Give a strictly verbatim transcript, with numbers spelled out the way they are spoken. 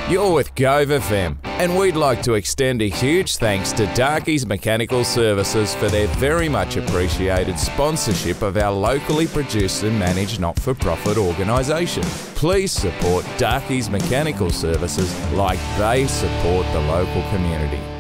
You're with Gove F M, and we'd like to extend a huge thanks to Darkey's Mechanical Services for their very much appreciated sponsorship of our locally produced and managed not-for-profit organisation. Please support Darkey's Mechanical Services like they support the local community.